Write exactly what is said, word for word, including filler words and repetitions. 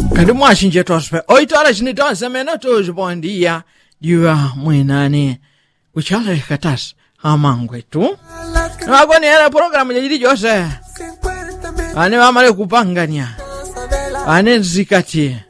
Kadi mwashinje tospe oito horas chinitonse minutos. Bom dia dia mwinani kuchala katas amangwe tu wagoni era programu jili jose ane wamale kupangania ane zikati